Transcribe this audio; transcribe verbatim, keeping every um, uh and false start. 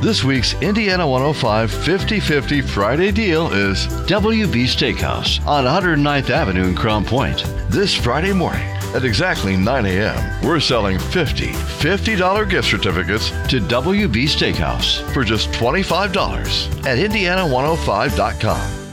This week's Indiana one oh five fifty fifty Friday deal is W B Steakhouse on one hundred ninth Avenue in Crown Point. This Friday morning at exactly nine a.m., we're selling fifty fifty dollars gift certificates to W B Steakhouse for just twenty-five dollars at indiana one oh five dot com.